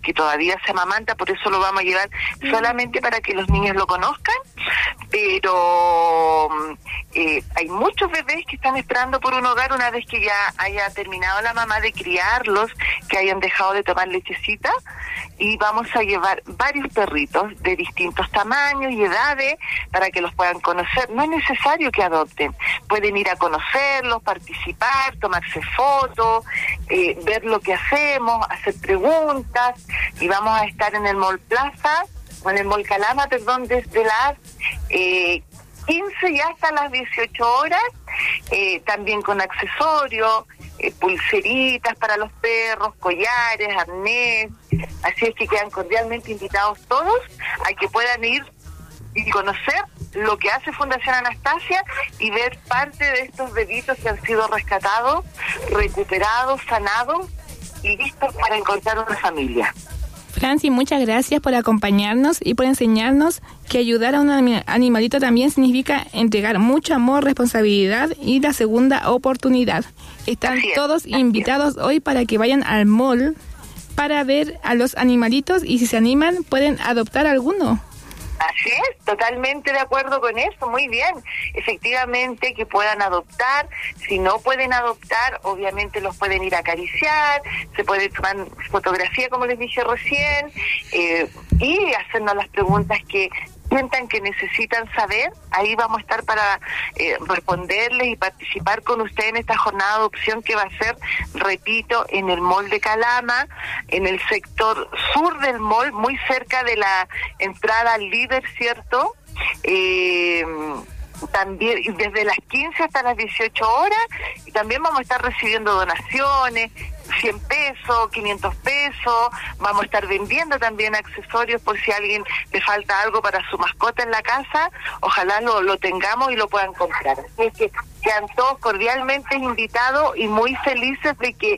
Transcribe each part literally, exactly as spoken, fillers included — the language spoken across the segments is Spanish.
porque todavía se amamanta, por eso lo vamos a llevar solamente para que los niños lo conozcan, pero eh, hay muchos bebés que están esperando por un hogar una vez que ya haya terminado la mamá de criarlos, que hayan dejado de tomar lechecita, y vamos a llevar varios perritos de distintos tamaños y edades para que los puedan conocer. No es necesario que adopten, pueden ir a conocerlos, participar, tomarse fotos, eh, ver lo que hacemos, hacer preguntas, y vamos a estar en el Mall Plaza, o en el Mall Calama, perdón, desde las eh, quince y hasta las dieciocho horas, eh, también con accesorios, eh, pulseritas para los perros, collares, arnés, así es que quedan cordialmente invitados todos a que puedan ir y conocer lo que hace Fundación Anastasia y ver parte de estos bebitos que han sido rescatados, recuperados, sanados y listos para encontrar una familia. Franci, muchas gracias por acompañarnos y por enseñarnos que ayudar a un animalito también significa entregar mucho amor, responsabilidad y la segunda oportunidad. Están Así es, todos así invitados hoy para que vayan al mall para ver a los animalitos y si se animan pueden adoptar alguno. Así es, totalmente de acuerdo con eso, muy bien. Efectivamente, que puedan adoptar. Si no pueden adoptar, obviamente los pueden ir a acariciar, se puede tomar fotografía, como les dije recién, eh, y hacernos las preguntas que sientan que necesitan saber. Ahí vamos a estar para eh, responderles y participar con ustedes en esta jornada de adopción que va a ser, repito, en el Mall de Calama, en el sector sur del mall, muy cerca de la entrada al Líder, ¿cierto? Eh, también desde las quince hasta las dieciocho horas, y también vamos a estar recibiendo donaciones, cien pesos, quinientos pesos, vamos a estar vendiendo también accesorios por si a alguien le falta algo para su mascota en la casa, ojalá lo, lo tengamos y lo puedan comprar. Así es que sean todos cordialmente invitados y muy felices de que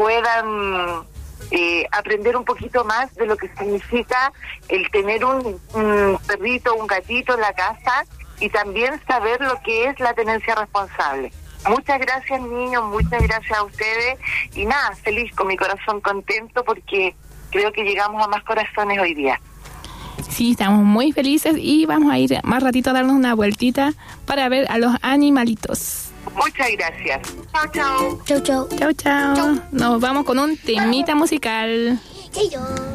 puedan eh, aprender un poquito más de lo que significa el tener un, un perrito, un gatito en la casa, y también saber lo que es la tenencia responsable. Muchas gracias, niños, muchas gracias a ustedes, y nada, feliz, con mi corazón contento, porque creo que llegamos a más corazones hoy día. Sí, estamos muy felices y vamos a ir más ratito a darnos una vueltita para ver a los animalitos. Muchas gracias. Chao, chao. Chau, chau. Chao, chao. Chau. Nos vamos con un temita musical. Sí, yo.